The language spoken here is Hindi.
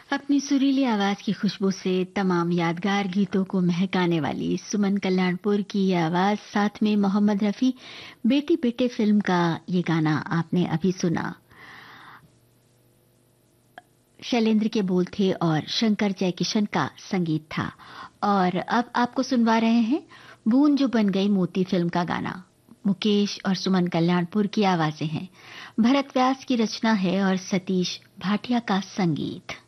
अपनी सुरीली आवाज की खुशबू से तमाम यादगार गीतों को महकाने वाली सुमन कल्याणपुर की ये आवाज, साथ में मोहम्मद रफी बेटी बेटे फिल्म का ये गाना आपने अभी सुना। शैलेंद्र के बोल थे और शंकर जयकिशन का संगीत था। और अब आपको सुनवा रहे हैं बूंद जो बन गई मोती फिल्म का गाना। मुकेश और सुमन कल्याणपुर की आवाजें हैं, भरत व्यास की रचना है और सतीश भाटिया का संगीत।